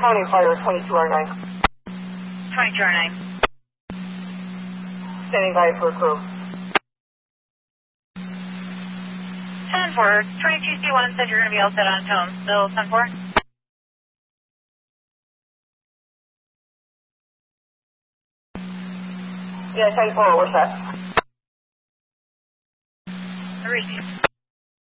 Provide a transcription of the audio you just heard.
County Fire 22R9. 22R9. Standing by for crew. 10-4. 22C1 said you're going to be all set on tone. Still 10-4? Yeah, 10-4, what's that? Received.